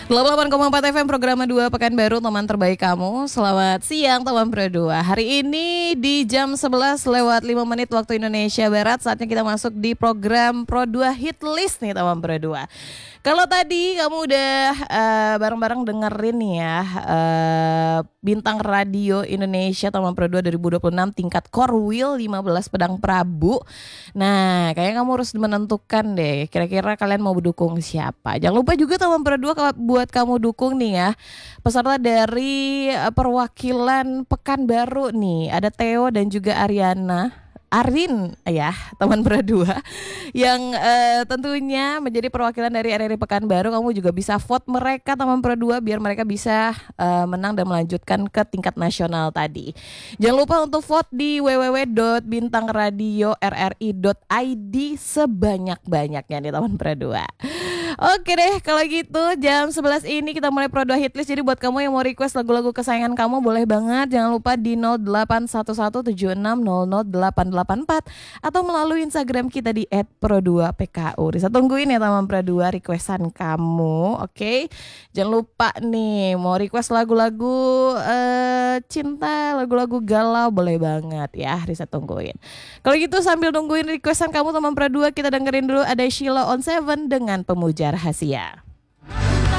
88,4 FM program 2 Pekanbaru teman terbaik kamu. Selamat siang teman Pro 2. Hari ini di jam 11 lewat 5 menit waktu Indonesia Barat, saatnya kita masuk di program Pro 2 Hit List nih teman Pro 2. Kalau tadi kamu udah bareng-bareng dengerin nih ya Bintang Radio Indonesia teman Pro 2 2026 tingkat Korwil 15 Pedang Prabu. Nah, kayaknya kamu harus menentukan deh kira-kira kalian mau dukung siapa. Jangan lupa juga teman Pro 2 buat kamu dukung nih ya peserta dari perwakilan Pekanbaru nih. Ada Theo dan juga Arin ya teman Pro 2 yang tentunya menjadi perwakilan dari RRI Pekanbaru. Kamu juga bisa vote mereka teman Pro 2 biar mereka bisa menang dan melanjutkan ke tingkat nasional tadi. Jangan lupa untuk vote di www.bintangradiorri.id sebanyak-banyaknya nih teman Pro 2. Oke deh, kalau gitu jam 11 ini kita mulai Pro 2 Hitlist. Jadi buat kamu yang mau request lagu-lagu kesayangan kamu boleh banget. Jangan lupa di 081176000884 atau melalui Instagram kita di @pro2pku. Risa tungguin ya teman Pro 2 requestan kamu. Oke. Jangan lupa nih mau request lagu-lagu cinta, lagu-lagu galau boleh banget ya. Risa tungguin. Kalau gitu sambil nungguin requestan kamu teman Pro 2, kita dengerin dulu ada Sheila on 7 dengan Pemuja Rahasia.